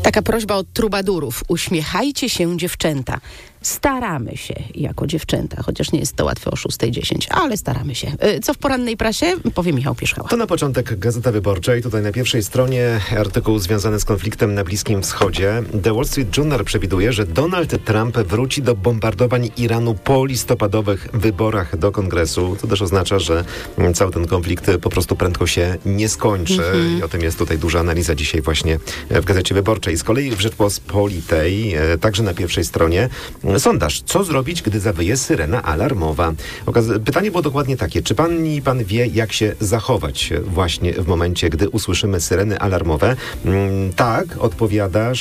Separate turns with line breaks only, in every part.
Taka prośba od trubadurów. Uśmiechajcie się, dziewczęta. Staramy się jako dziewczęta, chociaż nie jest to łatwe o 6:10, ale staramy się. Co w porannej prasie? Powie Michał Pierzchała.
To na początek Gazeta Wyborczej. Tutaj na pierwszej stronie artykuł związany z konfliktem na Bliskim Wschodzie. The Wall Street Journal przewiduje, że Donald Trump wróci do bombardowań Iranu po listopadowych wyborach do Kongresu. To też oznacza, że cały ten konflikt po prostu prędko się nie skończy. I o tym jest tutaj duża analiza dzisiaj właśnie w Gazecie Wyborczej. Z kolei w Rzeczpospolitej, także na pierwszej stronie, sondaż. Co zrobić, gdy zawyje syrena alarmowa? Pytanie było dokładnie takie. Czy pan wie, jak się zachować właśnie w momencie, gdy usłyszymy syreny alarmowe? Tak, odpowiada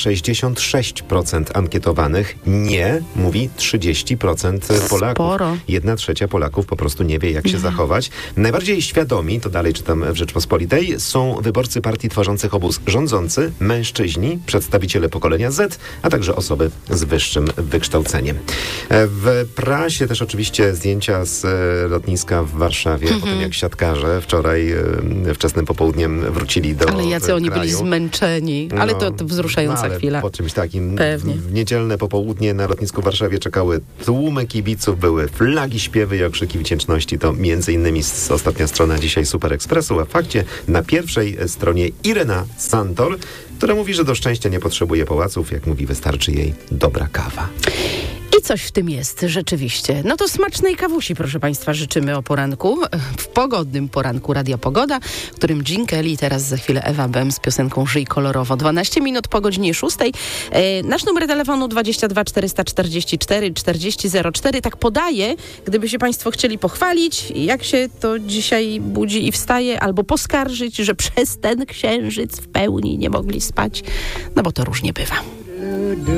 66% ankietowanych. Nie, mówi 30% Polaków.
Sporo.
1/3 Polaków po prostu nie wie, jak się zachować. Najbardziej świadomi, to dalej czytam w Rzeczpospolitej, są wyborcy partii tworzących obóz rządzący, mężczyźni, przedstawiciele pokolenia Z, a także osoby z wyższym wykształceniem. W prasie też oczywiście zdjęcia z lotniska w Warszawie, po tym jak siatkarze wczoraj wczesnym popołudniem wrócili do
Ale jacy oni
kraju.
byli zmęczeni. Ale to wzruszająca
ale
chwila.
Po czymś takim.
Pewnie.
W niedzielne popołudnie na lotnisku w Warszawie czekały tłumy kibiców, były flagi, śpiewy i okrzyki wdzięczności. To między innymi ostatnia strona dzisiaj Super Expressu, a w fakcie na pierwszej stronie Irena Santor, która mówi, że do szczęścia nie potrzebuje pałaców. Jak mówi, wystarczy jej dobra kawa.
I coś w tym jest, rzeczywiście. No to smacznej kawusi, proszę Państwa, życzymy o poranku. W pogodnym poranku Radia Pogoda, w którym Gene Kelly, teraz za chwilę Ewa Bem z piosenką Żyj kolorowo. 12 minut po godzinie 6. Nasz numer telefonu 22 444 4004. Tak podaję, gdyby się Państwo chcieli pochwalić, jak się to dzisiaj budzi i wstaje, albo poskarżyć, że przez ten księżyc w pełni nie mogli spać. No bo to różnie bywa.